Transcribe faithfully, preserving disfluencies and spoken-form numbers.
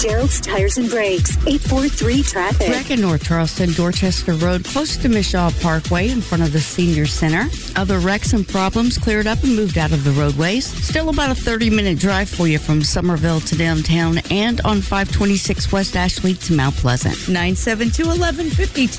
Gerald's Tires and Brakes, eight four three traffic. Wreck in North Charleston, Dorchester Road, close to Mishaw Parkway in front of the Senior Center. Other wrecks and problems cleared up and moved out of the roadways. Still about a thirty-minute drive for you from Somerville to downtown and on five twenty-six West Ashley to Mount Pleasant. nine seven two, one one five two.